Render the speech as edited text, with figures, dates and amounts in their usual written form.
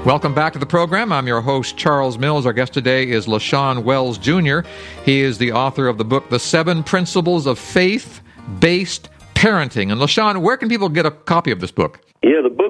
Welcome back to the program. I'm your host, Charles Mills. Our guest today is LaShawn Wells Jr. He is the author of the book, The 7 Principles of Faith-Based Parenting. And LaShawn, where can people get a copy of this book? Yeah, the book